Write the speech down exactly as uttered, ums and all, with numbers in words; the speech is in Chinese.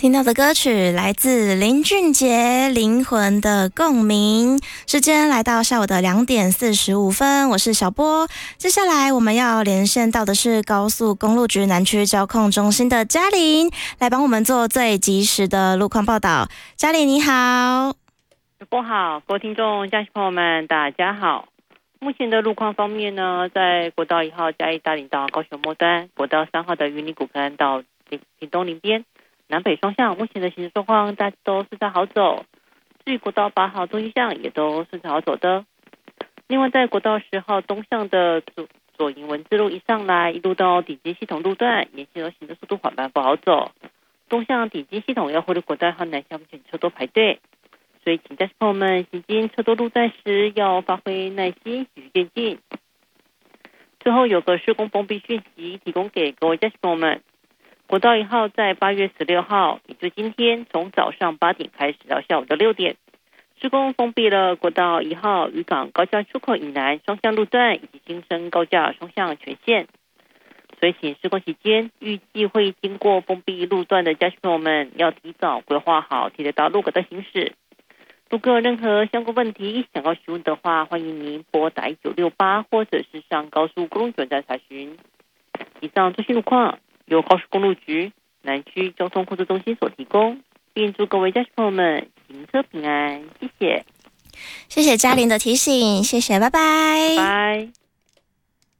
听到的歌曲来自林俊杰《灵魂的共鸣》。时间来到下午的两点四十五分，我是小波。接下来我们要连线到的是高速公路局南区交控中心的嘉玲，来帮我们做最及时的路况报道。嘉玲你好。 小波好，各位听众、驾驶朋友们，大家好。目前的路况方面呢，在国道一号嘉义大林到高雄末端，国道三号的云林古坑到屏东林边。南北双向目前的行驶状况大致都顺畅好走，至于国道八号东西向也都顺畅好走的。另外在国道十号东向的左左营文字路一上来，一路到顶尖系统路段，沿线都行的速度缓慢不好走。东向顶尖系统要回的国道和南向目前车多排队，所以请驾驶朋友们行经车多路段时要发挥耐心，循序渐进。最后有个施工封闭讯息提供给各位驾驶朋友们。国道一号在八月十六号，也就今天，从早上八点开始到下午的六点，施工封闭了国道一号渔港高架出口以南双向路段以及新生高架双向全线。所以请施工期间预计会经过封闭路段的驾驶朋友们要提早规划好替代道路轨道行驶。如果有任何相关问题想要询问的话，欢迎您拨打一九六八或者是上高速公路总站查询。以上最新路况由高速公路局南区交通控制中心所提供，并祝各位驾驶朋友们行车平安，谢谢。 谢谢嘉玲的提醒，谢谢，拜拜。 拜拜。